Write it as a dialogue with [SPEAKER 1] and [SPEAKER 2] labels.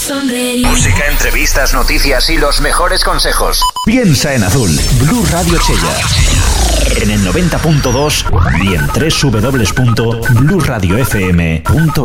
[SPEAKER 1] Música, entrevistas, noticias y los mejores consejos. Piensa en azul. Blue Radio Chella. En el 90.2 y en www.blueradiofm.es.